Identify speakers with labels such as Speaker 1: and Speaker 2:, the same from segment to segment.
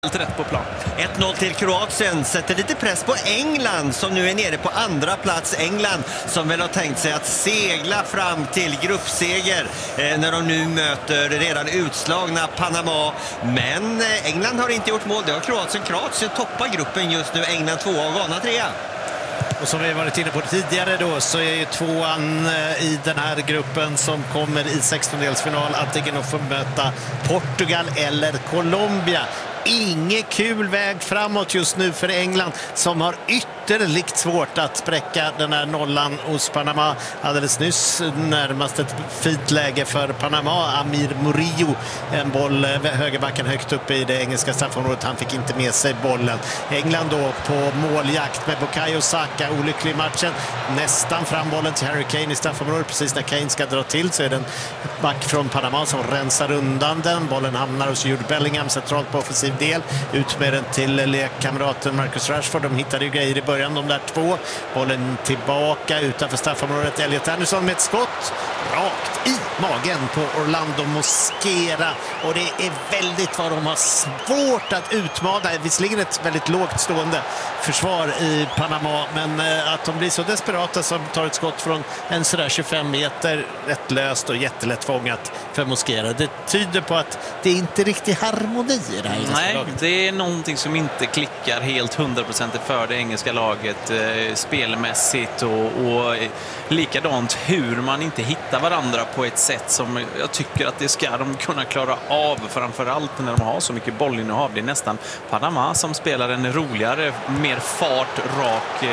Speaker 1: Rätt på plan.
Speaker 2: 1-0 till Kroatien sätter lite press på England som nu är nere på andra plats. England som väl har tänkt sig att segla fram till gruppseger när de nu möter redan utslagna Panama. Men England har inte gjort mål. Det har Kroatien. Kroatien toppar gruppen just nu. England 2 och Ghana 3.
Speaker 3: Och som vi varit inne på tidigare då så är ju 2:an i den här gruppen som kommer i 16-delsfinal antingen att få möta Portugal eller Colombia. Ingen kul väg framåt just nu för England som har ytterligt svårt att spräcka den här nollan hos Panama. Alldeles nyss närmast ett fint läge för Panama. Amir Murillo, en boll högerbacken högt uppe i det engelska straffområdet. Han fick inte med sig bollen. England då på måljakt med Bukayo Saka. Olycklig i matchen. Nästan fram bollen till Harry Kane i straffområdet. Precis när Kane ska dra till så är det en back från Panama som rensar undan den. Bollen hamnar hos Jude Bellingham centralt på offensiv del. Ut med den till lekkamraten Marcus Rashford. De hittade ju grejer i början, de där två. Bollen tillbaka utanför straffområdet. Elliot Anderson med ett skott rakt i magen på Orlando Mosquera. Och det är väldigt vad de har svårt att utmana. Visserligen ett väldigt lågt stående försvar i Panama, men att de blir så desperata som tar ett skott från en sådär 25 meter rätt löst och jättelätt fångat för Mosquera. Det tyder på att det är inte riktigt harmoni i det här.
Speaker 1: Nej, det är någonting som inte klickar helt 100% för det engelska laget spelmässigt och likadant hur man inte hittar varandra på ett sätt som jag tycker att det ska de kunna klara av, framförallt när de har så mycket bollinnehav. Det är nästan Panama som spelar en roligare, mer fart, rak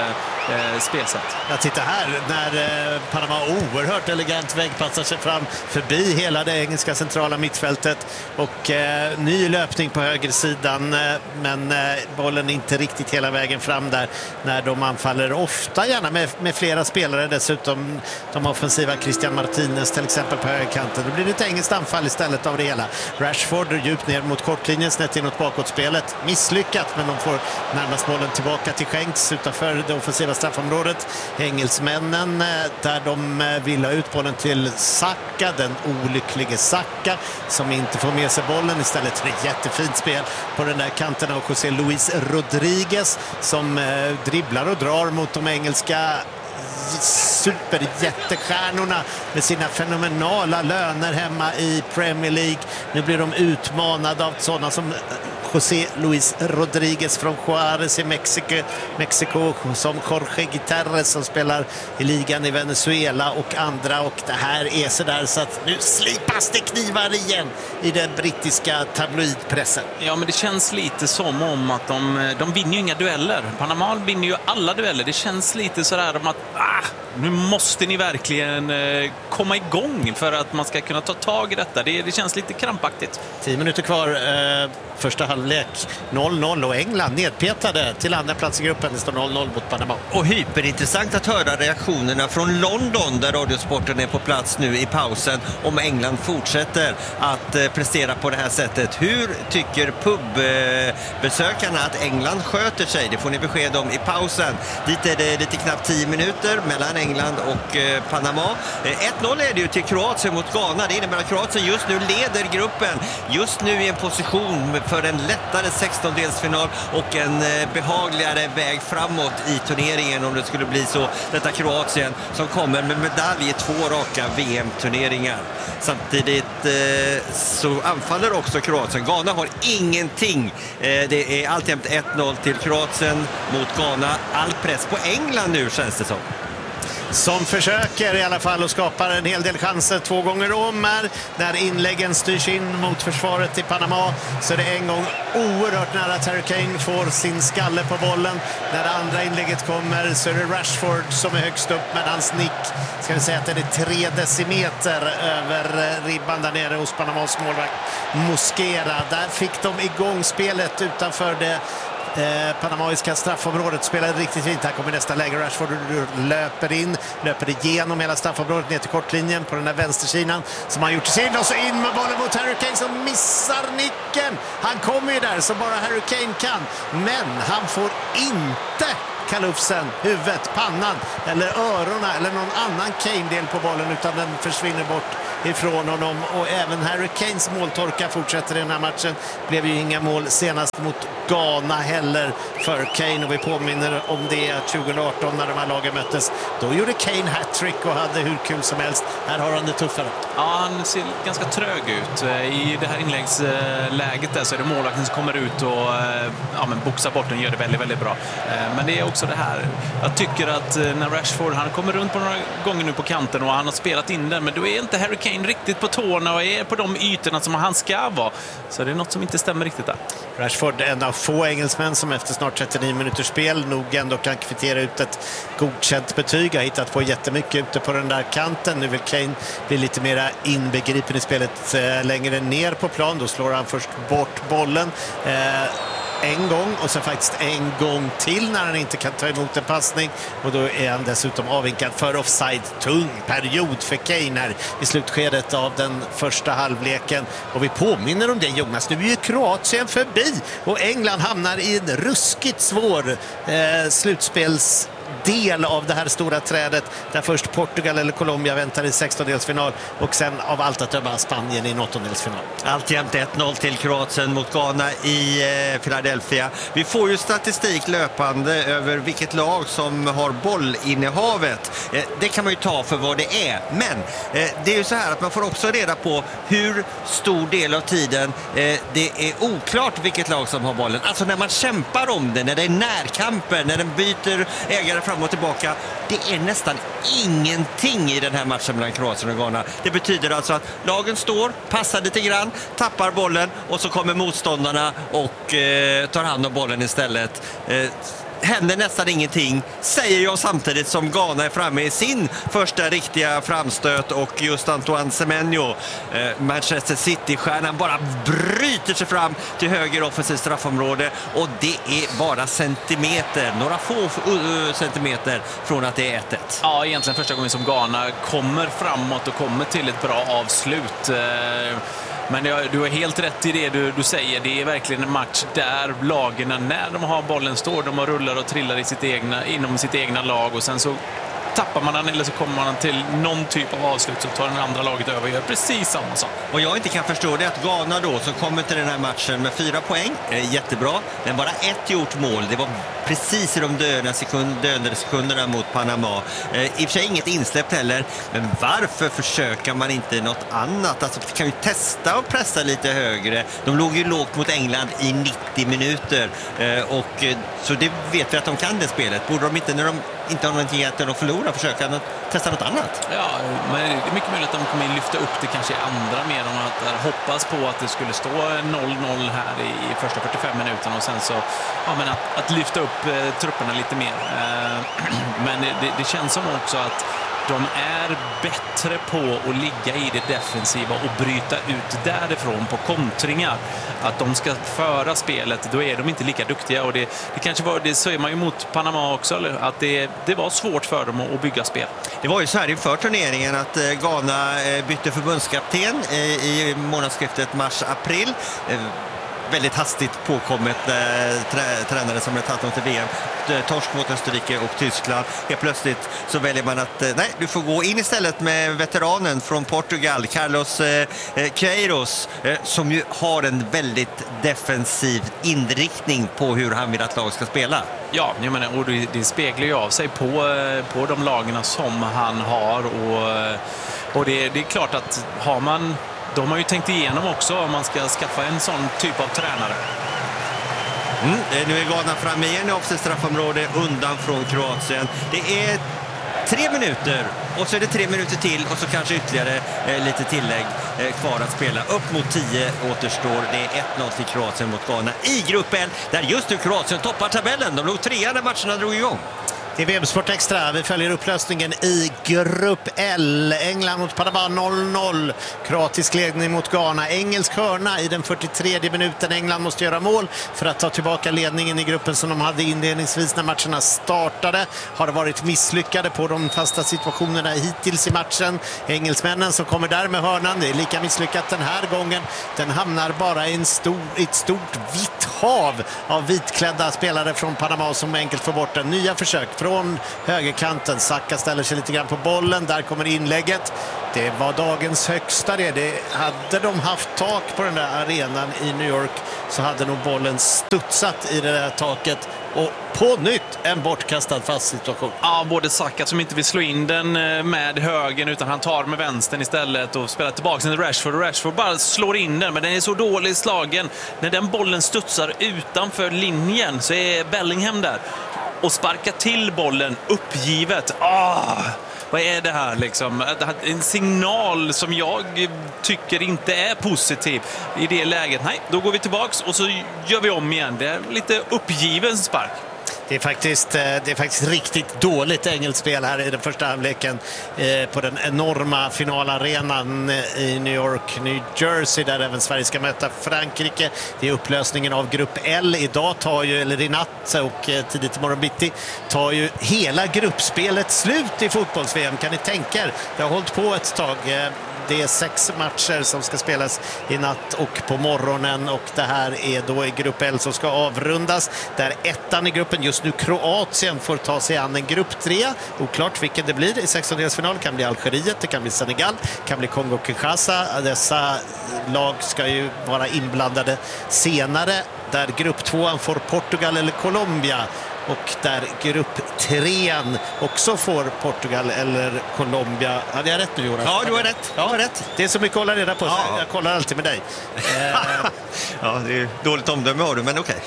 Speaker 1: spelsätt.
Speaker 3: Jag tittar här när Panama oerhört elegant vägpassar sig fram förbi hela det engelska centrala mittfältet och ny löpning på högersidan, men bollen är inte riktigt hela vägen fram där när de anfaller, ofta gärna med flera spelare dessutom. De offensiva Christian Martinez till exempel på högerkanten. Det blir ett engelskt anfall istället av det hela. Rashford djupt ner mot kortlinjen, snett inåt bakåtspelet. Misslyckat, men de får närmast bollen tillbaka till skänks utanför det offensiva straffområdet. Engelsmännen där de vill ha ut bollen till Saka, den olycklige Saka som inte får med sig bollen. Istället ett jättefint spel på den där kanten av José Luis Rodriguez som dribblar och drar mot de engelska superjättestjärnorna med sina fenomenala löner hemma i Premier League. Nu blir de utmanade av sådana som José Luis Rodriguez från Juárez i Mexiko, som Jorge Gutierrez som spelar i ligan i Venezuela och andra, och det här är så där så att nu slipas det knivar igen i den brittiska tabloidpressen.
Speaker 1: Ja, men det känns lite som om att de vinner ju inga dueller. Panama vinner ju alla dueller. Det känns lite så där om att nu måste ni verkligen komma igång för att man ska kunna ta tag i detta. Det känns lite krampaktigt.
Speaker 3: 10 minuter kvar, första halvlek 0-0 och England nedpetade till andra plats i gruppen. Det står 0-0 mot Panama.
Speaker 2: Och hyperintressant att höra reaktionerna från London där Radiosporten är på plats nu i pausen, om England fortsätter att prestera på det här sättet. Hur tycker pubbesökarna att England sköter sig? Det får ni besked om i pausen. Dit är det lite knappt 10 minuter mellan England och Panama. 1-0 är det ju till Kroatien mot Ghana. Det innebär att Kroatien just nu leder gruppen. Just nu i en position för en lättare 16-delsfinal och en behagligare väg framåt i turneringen om det skulle bli så. Detta Kroatien som kommer med medalj i 2 raka VM-turneringar. Samtidigt så anfaller också Kroatien. Ghana har ingenting. Det är alltjämt 1-0 till Kroatien mot Ghana. All press på England nu, känns det
Speaker 3: som försöker i alla fall och skapar en hel del chanser 2 gånger om här. När inläggen styrs in mot försvaret i Panama så är det en gång oerhört nära att Harry Kane får sin skalle på bollen. När det andra inlägget kommer så är det Rashford som är högst upp, men hans nick ska vi säga att det är 3 decimeter över ribban där nere hos Panamas målvakt Mosquera. Där fick de igång spelet utanför det panamaiska straffområdet, spelade riktigt fint. Här kommer nästa läge, Rashford löper igenom hela straffområdet ner till kortlinjen på den där vänstersidan som han gjort till sin, och så in med bollen mot Harry Kane som missar nicken. Han kommer ju där så bara Harry Kane kan, men han får inte kalufsen, huvudet, pannan eller öronen eller någon annan Kane-del på bollen, utan den försvinner bort ifrån honom. Och även Harry Kanes måltorka fortsätter i den här matchen. Blev ju inga mål senast mot Ghana heller för Kane, och vi påminner om det 2018 när de här lagen möttes. Då gjorde Kane hattrick och hade hur kul som helst. Här har han det tuffare.
Speaker 1: Ja, han ser ganska trög ut. I det här inläggsläget där så är det målvakten som kommer ut och boxar bort den, gör det väldigt, väldigt bra. Men det är också det här. Jag tycker att när Rashford, han kommer runt på några gånger nu på kanten och han har spelat in den, men då är inte Harry Kane riktigt på tårna och är på de ytorna som han ska vara. Så det är något som inte stämmer riktigt där.
Speaker 3: Rashford är en av få engelsmän som efter snart 39 minuters spel nog ändå kan kvittera ut ett godkänt betyg. Har hittat på jättemycket ute på den där kanten. Nu vill Kane bli lite mer inbegripen i spelet längre ner på plan. Då slår han först bort bollen en gång och sen faktiskt en gång till när han inte kan ta emot en passning, och då är han dessutom avvinkad för offside. Tung period för Kane här i slutskedet av den första halvleken, och vi påminner om det, Jonas. Nu är ju Kroatien förbi och England hamnar i en ruskigt svår slutspelsdel av det här stora trädet, där först Portugal eller Colombia väntar i 16-delsfinal och sen av allt att döma Spanien i en 8-delsfinal.
Speaker 2: Alltjämt 1-0 till Kroatien mot Ghana i Philadelphia. Vi får ju statistik löpande över vilket lag som har bollinnehavet. Det kan man ju ta för vad det är. Men det är ju så här att man får också reda på hur stor del av tiden det är oklart vilket lag som har bollen. Alltså när man kämpar om det, när det är närkamper, när den byter ägare fram och tillbaka. Det är nästan ingenting i den här matchen mellan Kroatien och Ghana. Det betyder alltså att lagen står, passar lite grann, tappar bollen och så kommer motståndarna och tar hand om bollen istället. Händer nästan ingenting, säger jag, samtidigt som Ghana är framme i sin första riktiga framstöt, och just Antoine Semenyo, Manchester City-stjärnan, bara bryter sig fram till höger offensivt straffområde, och det är bara centimeter, några få centimeter från att det är 1-1.
Speaker 1: Ja, egentligen första gången som Ghana kommer framåt och kommer till ett bra avslut. Men du har helt rätt i det du säger. Det är verkligen en match där lagen, när de har bollen, står de och rullar och trillar inom sitt egna lag, och sen så tappar man den eller så kommer man till någon typ av avslut, så tar den andra laget över och gör precis samma sak.
Speaker 2: Och jag inte kan förstå det att Ghana då, som kommer till den här matchen med 4 poäng, jättebra, men bara ett gjort mål. Det var precis i de dödande sekunderna mot Panama. I och för sig inget insläppt heller, men varför försöker man inte något annat? Alltså, kan ju testa och pressa lite högre. De låg ju lågt mot England i 90 minuter, och så det vet vi att de kan det spelet. Borde de inte, när de inte har någonting att de förlorar, försöka testa något annat?
Speaker 1: Ja, men det är mycket möjligt att de kommer lyfta upp det kanske i andra, mer än att hoppas på att det skulle stå 0-0 här i första 45 minuterna, och sen så att lyfta upp trupperna lite mer. Men det känns som också att de är bättre på att ligga i det defensiva och bryta ut därifrån på kontringar. Att de ska föra spelet, då är de inte lika duktiga. Och det kanske var, det säger man ju mot Panama också, att det var svårt för dem att bygga spel.
Speaker 2: Det var ju så här inför turneringen att Ghana bytte förbundskapten i månadsskiftet mars-april. Väldigt hastigt påkommet tränare som har tagit dem till VM. Torsk mot Österrike och Tyskland. Helt plötsligt så väljer man att du får gå in istället med veteranen från Portugal, Carlos Queiroz, som ju har en väldigt defensiv inriktning på hur han vill att lag ska spela.
Speaker 1: Ja, jag menar, och det speglar ju av sig på de lagarna som han har, och det är klart att de har ju tänkt igenom också om man ska skaffa en sån typ av tränare.
Speaker 2: Nu är Ghana framme igen i offensivt straffområde undan från Kroatien. Det är 3 minuter och så är det 3 minuter till och så kanske ytterligare lite tillägg kvar att spela. Upp mot 10 återstår. Det är 1-0 till Kroatien mot Ghana i grupp L, där just nu Kroatien toppar tabellen. De låg 3 när matcherna drog igång.
Speaker 3: Det är VM-sport extra. Vi följer upplösningen i grupp L. England mot Panama 0-0. Kroatisk ledning mot Ghana. Engelsk hörna i den 43:e minuten. England måste göra mål för att ta tillbaka ledningen i gruppen som de hade inledningsvis när matcherna startade. Har varit misslyckade på de fasta situationerna hittills i matchen. Engelsmännen som kommer där med hörnan, det är lika misslyckat den här gången. Den hamnar bara i ett stort vitt hav av vitklädda spelare från Panama som enkelt får bort den. Nya försök. från högerkanten. Saka ställer sig lite grann på bollen. Där kommer inlägget. Det var dagens högsta det. Hade de haft tak på den där arenan i New York så hade nog bollen studsat i det där taket. Och på nytt en bortkastad fast situation.
Speaker 1: Ja, både Saka som inte vill slå in den med högen utan han tar med vänstern istället och spelar tillbaka till Rashford. Och Rashford bara slår in den, men den är så dåligt slagen. När den bollen studsar utanför linjen så är Bellingham där och sparkar till bollen uppgivet. Vad är det här liksom? En signal som jag tycker inte är positiv i det läget. Nej, då går vi tillbaks och så gör vi om igen. Det är lite uppgiven spark.
Speaker 3: Det är faktiskt riktigt dåligt engelskspel här i den första halvleken på den enorma finalarenan i New York, New Jersey, där även Sverige ska möta Frankrike. Det är upplösningen av grupp L. Idag eller i natt och tidigt imorgon bitti tar ju hela gruppspelet slut i fotbolls-VM. Kan ni tänka er? Det har hållit på ett tag. Det är 6 matcher som ska spelas i natt och på morgonen, och det här är då i grupp L som ska avrundas. Där ettan i gruppen, just nu Kroatien, får ta sig an en grupp 3. Oklart vilken det blir i 16-delsfinal. Kan bli Algeriet, det kan bli Senegal, kan bli Kongo-Kinshasa. Dessa lag ska ju vara inblandade senare. Där grupp 2 får Portugal eller Colombia. Och där grupp 3 också får Portugal eller Colombia. Hade jag rätt nu, Jonas?
Speaker 2: Ja, du har rätt.
Speaker 3: Ja, rätt. Det är så mycket att hålla reda på. Ja. Jag kollar alltid med dig.
Speaker 2: Ja, det är dåligt omdöme har du, men okej.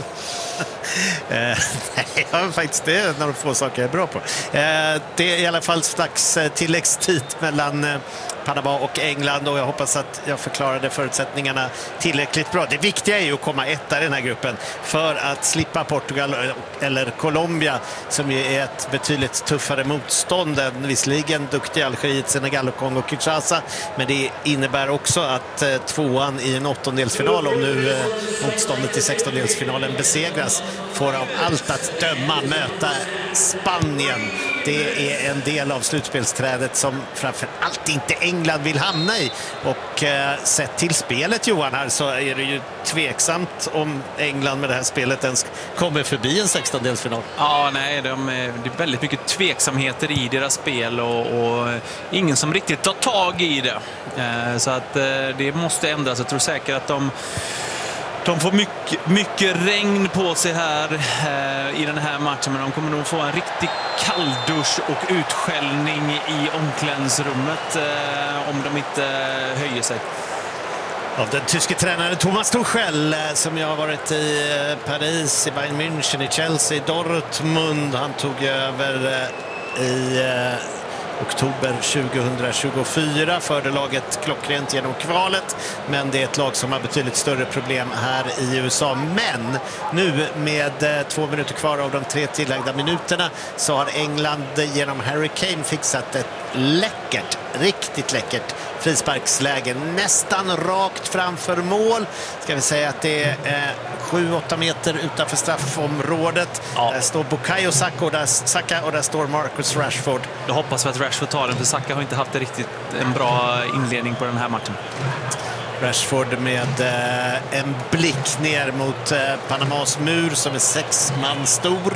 Speaker 3: Nej, ja, faktiskt det är en av de få saker jag är bra på. Det är i alla fall slags tilläggstid mellan Panama och England, och jag hoppas att jag förklarade förutsättningarna tillräckligt bra. Det viktiga är ju att komma etta i den här gruppen för att slippa Portugal eller Colombia, som ju är ett betydligt tuffare motstånd än visserligen duktiga Algeriet, Senegal och Kongo-Kinshasa, men det innebär också att tvåan i en 8-delsfinal, om nu motståndet i 16-delsfinalen besegras, får av allt att döma möta Spanien. Det är en del av slutspelsträdet som framför allt inte England vill hamna i. Och sett till spelet, Johan, här så är det ju tveksamt om England med det här spelet ens kommer förbi en 16-delsfinal.
Speaker 1: Ja, nej, det är väldigt mycket tveksamheter i deras spel och ingen som riktigt tar tag i det. Så att det måste ändras. Jag tror säkert att de får mycket regn på sig här i den här matchen, men de kommer nog få en riktig kalldusch och utskällning i omklädningsrummet om de inte höjer sig.
Speaker 3: Av den tyske tränaren Thomas Tuchel, som jag har varit i Paris, i Bayern München, i Chelsea, i Dortmund. Han tog över i oktober 2024, förde laget klockrent genom kvalet, men det är ett lag som har betydligt större problem här i USA. Men nu med 2 minuter kvar av de 3 tillagda minuterna så har England genom Harry Kane fixat ett riktigt läckert frisparksläge, nästan rakt framför mål. Ska vi säga att det är 7-8 meter utanför straffområdet. Ja. Där står Bukayo Saka och där står Marcus Rashford.
Speaker 1: Då hoppas vi att Rashford tar den, för Saka har inte haft en bra inledning på den här matchen.
Speaker 3: Rashford med en blick ner mot Panamas mur som är 6 man stor.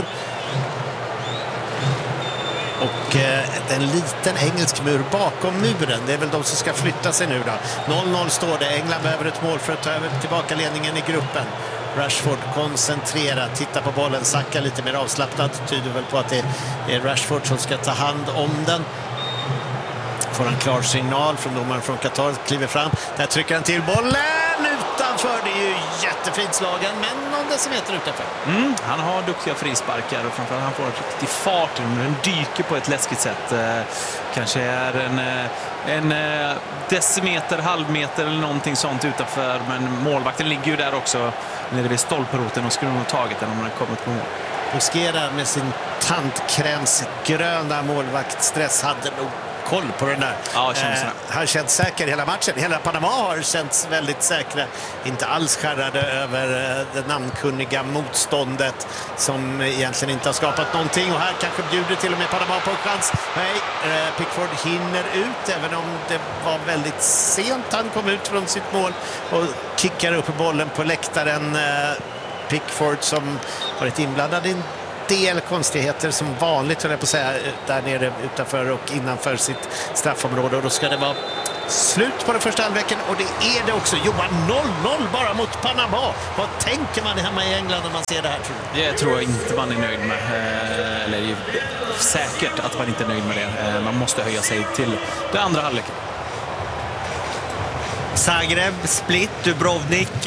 Speaker 3: Och en liten engelsk mur bakom muren. Det är väl de som ska flytta sig nu då. 0-0 står det. England behöver ett mål för att ta över tillbaka ledningen i gruppen. Rashford koncentrerad, tittar på bollen. Saka lite mer avslappnad. Tyder väl på att det är Rashford som ska ta hand om den. Får en klar signal från domaren från Qatar. Kliver fram. Där trycker han till bollen utanför. Det är ju jättefint slagen, men någon decimeter utanför.
Speaker 1: Han har duktiga frisparkar och framförallt han får en riktig fart. Den dyker på ett läskigt sätt. Kanske är en decimeter, halvmeter eller någonting sånt utanför, men målvakten ligger ju där också nere vid stolproten och skulle nog tagit den om den kommit på mål.
Speaker 3: Busquera med sin tandkrämsgröna målvaktstress hade nog koll på den där.
Speaker 1: Ja,
Speaker 3: han känns säker hela matchen. Hela Panama har känts väldigt säkra. Inte alls skärrade över det namnkunniga motståndet som egentligen inte har skapat någonting. Och här kanske bjuder till och med Panama på en chans. Nej, Pickford hinner ut, även om det var väldigt sent han kom ut från sitt mål och kickar upp bollen på läktaren. Pickford som varit inblandad i del konstigheter som vanligt, höll jag på att säga, där nere utanför och innanför sitt straffområde. Och då ska det vara slut på den första halvleken, och det är det också. Johan, 0-0 bara mot Panama. Vad tänker man hemma i England när man ser det här, tror du?
Speaker 1: Det tror jag inte man är nöjd med. Eller är ju säkert att man inte är nöjd med det. Man måste höja sig till det andra halvleken.
Speaker 2: Zagreb, Split, Dubrovnik,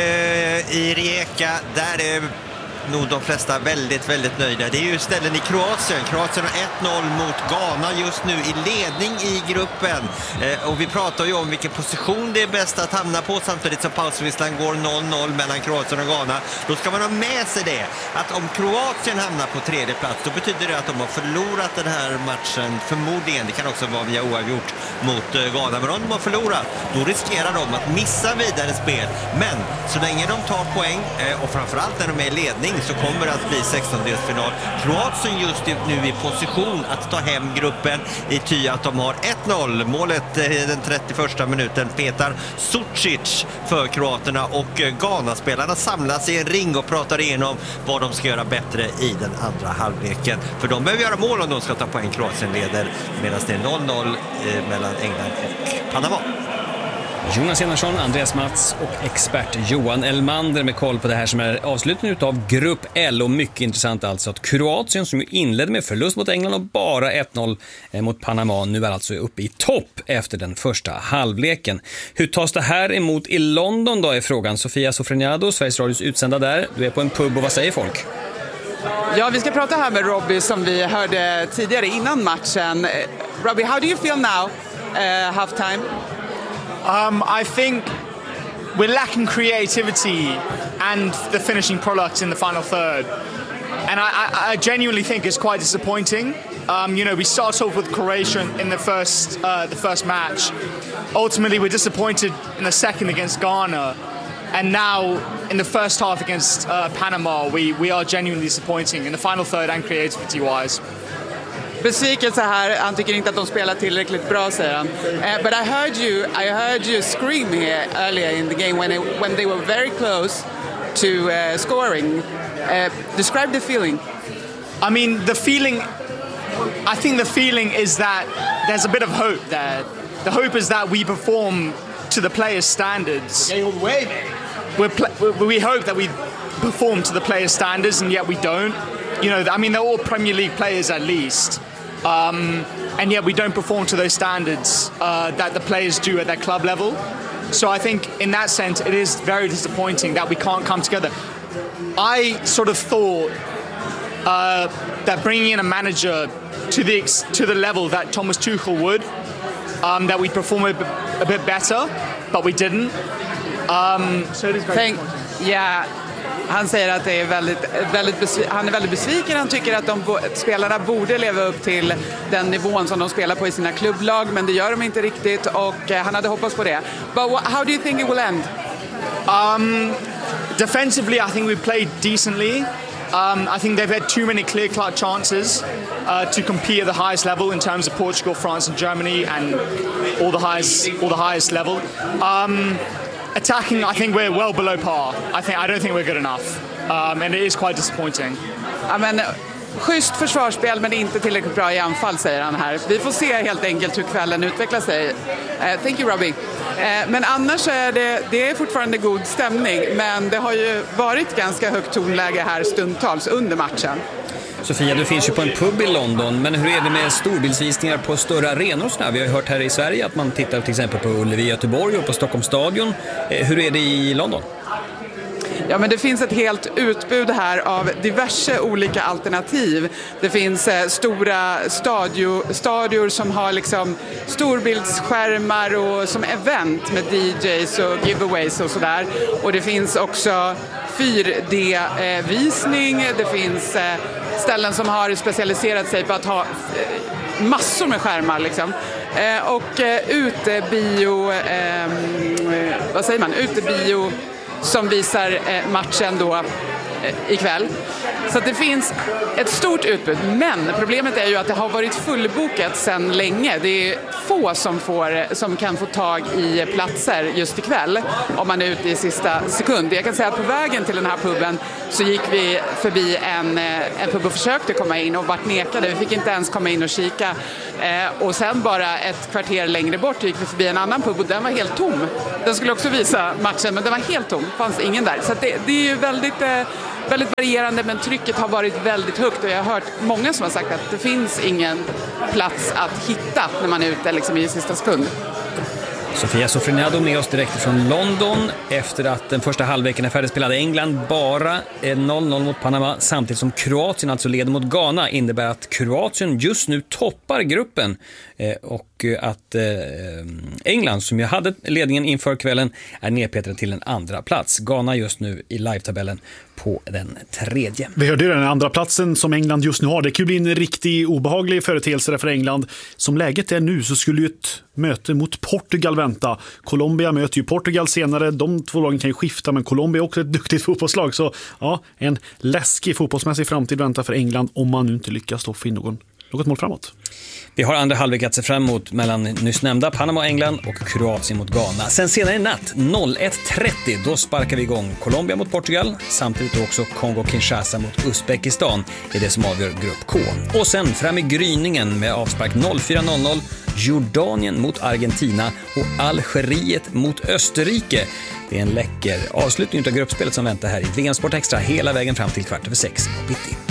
Speaker 2: i Rijeka, där är nog de flesta väldigt, väldigt nöjda. Det är ju ställen i Kroatien. Kroatien har 1-0 mot Ghana just nu i ledning i gruppen. Och vi pratar ju om vilken position det är bäst att hamna på samtidigt som pausvisslan går 0-0 mellan Kroatien och Ghana. Då ska man ha med sig det, att om Kroatien hamnar på tredje plats, då betyder det att de har förlorat den här matchen förmodligen. Det kan också vara via oavgjort mot Ghana. Men om de har förlorat, då riskerar de att missa vidare spel. Men så länge de tar poäng, och framförallt när de är i ledning, så kommer det att bli 16-delsfinal. Kroatien just nu i position att ta hem gruppen i ty att de har 1-0. Målet den 31 minuten petar Sucic för kroaterna, och Ghana-spelarna samlas i en ring och pratar igenom vad de ska göra bättre i den andra halvleken. För de behöver göra mål om de ska ta poäng. Kroatien leder, medan det är 0-0 mellan England och Panama.
Speaker 4: Jonas Enarsson, Andreas Mats och expert Johan Elmander med koll på det här som är avslutningen av Grupp L. Och mycket intressant alltså att Kroatien, som ju inledde med förlust mot England och bara 1-0 mot Panama, nu är alltså uppe i topp efter den första halvleken. Hur tas det här emot i London då, är frågan. Sofia Sofreniado, Sveriges Radios utsända där. Du är på en pub, och vad säger folk?
Speaker 5: Ja, vi ska prata här med Robbie som vi hörde tidigare innan matchen. Robbie, how do you feel now, halftime?
Speaker 6: I think we're lacking creativity and the finishing product in the final third. And I genuinely think it's quite disappointing. We start off with Croatia in the first match. Ultimately, we're disappointed in the second against Ghana. And now, in the first half against Panama, we are genuinely disappointing in the final third and creativity-wise.
Speaker 5: Besvikelse här, han tycker inte att de spelar tillräckligt bra, säger han. But I heard you scream here earlier in the game when they were very close to scoring. Describe the feeling.
Speaker 6: I mean, I think the feeling is that there's a bit of hope there. The hope is that we perform to the players' standards. We hope that we perform to the players' standards, and yet we don't. They're all Premier League players at least. And yet we don't perform to those standards that the players do at their club level. So I think in that sense it is very disappointing that we can't come together. I sort of thought that bringing in a manager to the level that Thomas Tuchel would, that we'd perform a bit better, but we didn't. So it is very disappointing.
Speaker 5: Yeah. Han säger att det är han är väldigt besviken. Han tycker att spelarna borde leva upp till den nivån som de spelar på i sina klubblag, men det gör de inte riktigt, och han hade hoppats på det. But how do you think it will end?
Speaker 6: Defensively, I think we played decently. I think they've had too many clear-cut chances to compete at the highest level in terms of Portugal, France and Germany, and all the highest level. Attacking, I think we're well below par. I don't think we're good enough, and it is quite disappointing.
Speaker 5: Ja, men schysst försvarsspel, men inte tillräckligt bra i anfall, säger han här. Vi får se helt enkelt hur kvällen utvecklar sig. Thank you, Robbie. Men annars är det är fortfarande god stämning, men det har ju varit ganska högt tonläge här stundtals under matchen.
Speaker 4: Sofia, du finns ju på en pub i London, men hur är det med storbildsvisningar på större arenor? Vi har ju hört här i Sverige att man tittar till exempel på Ullevi i Göteborg och på Stockholms stadion. Hur är det i London?
Speaker 5: Ja, men det finns ett helt utbud här av diverse olika alternativ. Det finns stora stadior som har liksom storbildsskärmar och som event med DJs och giveaways och sådär. Och det finns också 4D-visning. Det finns ställen som har specialiserat sig på att ha massor med skärmar liksom. Och utebio, utebio som visar matchen då ikväll. Så att det finns ett stort utbud, men problemet är ju att det har varit fullbokat sedan länge. Det är få som kan få tag i platser just ikväll om man är ute i sista sekund. Jag kan säga att på vägen till den här puben så gick vi förbi en pub och försökte komma in och vart nekade. Vi fick inte ens komma in och kika. Och sen bara ett kvarter längre bort gick vi förbi en annan pub och den var helt tom. Den skulle också visa matchen, men den var helt tom. Det fanns ingen där. Så att det är ju väldigt varierande, men trycket har varit väldigt högt och jag har hört många som har sagt att det finns ingen plats att hitta när man är ute liksom i sista sekund.
Speaker 4: Sofia Sofrinado med oss direkt från London efter att den första halvleken är färdigspelad. England bara 0-0 mot Panama samtidigt som Kroatien alltså leder mot Ghana, innebär att Kroatien just nu toppar gruppen och att England som ju hade ledningen inför kvällen är nedpetade till en andra plats. Ghana just nu i live-tabellen på den tredje.
Speaker 7: Vi hörde ju den andra platsen som England just nu har. Det kan ju bli en riktigt obehaglig företeelse för England. Som läget är nu så skulle ju ett möte mot Portugal vänta. Colombia möter ju Portugal senare. De två lagen kan ju skifta, men Colombia är också ett duktigt fotbollslag. Så ja, en läskig fotbollsmässig framtid väntar för England om man nu inte lyckas få in något mål framåt.
Speaker 4: Vi har andra halvlek att se fram emot mellan nyss nämnda Panama och England och Kroatien mot Ghana. Sen senare i natt 01.30 då sparkar vi igång Colombia mot Portugal, samtidigt också Kongo-Kinshasa mot Uzbekistan är det som avgör grupp K. Och sen fram i gryningen med avspark 04.00 Jordanien mot Argentina och Algeriet mot Österrike. Det är en läcker avslutning av gruppspelet som väntar här i VM Sport Extra hela vägen fram till 5:15 på bitti.